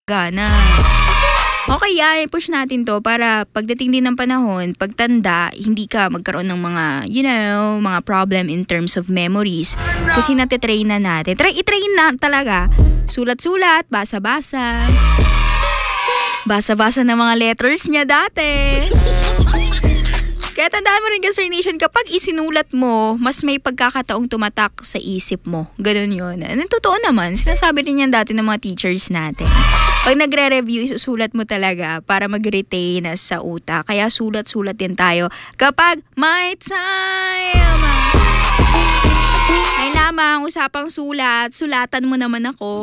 gana. Okay, push natin to para pagdating din ng panahon, pagtanda, hindi ka magkaroon ng mga, mga problem in terms of memories. Kasi natitrain na natin. I-train na talaga. Sulat-sulat, basa-basa. Basa-basa ng mga letters niya dati. Kaya tandaan mo rin, Sir Nation, kapag isinulat mo, mas may pagkakataong tumatak sa isip mo. Ganun yun. Totoo naman, sinasabi rin yan dati ng mga teachers natin. Pag nagre-review, isusulat mo talaga para mag-retain sa utak. Kaya sulat-sulat din tayo kapag may time. Ay lamang, usapang sulat, sulatan mo naman ako.